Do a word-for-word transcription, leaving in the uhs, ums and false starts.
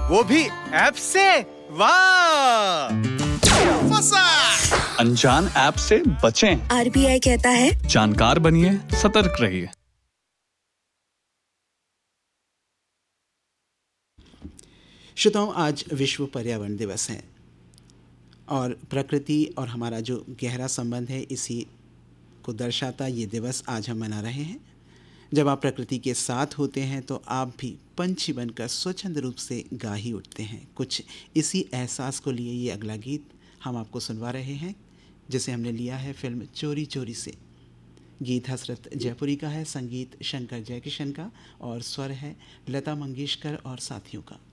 वो भी ऐप से। वाह, फंसा। अनजान ऐप से बचें। आरबीआई कहता है जानकार बनिए, सतर्क रहिए। श्रोताओं, आज विश्व पर्यावरण दिवस है और प्रकृति और हमारा जो गहरा संबंध है इसी को दर्शाता ये दिवस आज हम मना रहे हैं। जब आप प्रकृति के साथ होते हैं तो आप भी पंछी बनकर स्वच्छंद रूप से गा ही उठते हैं। कुछ इसी एहसास को लिए ये अगला गीत हम आपको सुनवा रहे हैं, जिसे हमने लिया है फिल्म चोरी चोरी से। गीत हसरत जयपुरी का है, संगीत शंकर जयकिशन का और स्वर है लता मंगेशकर और साथियों का।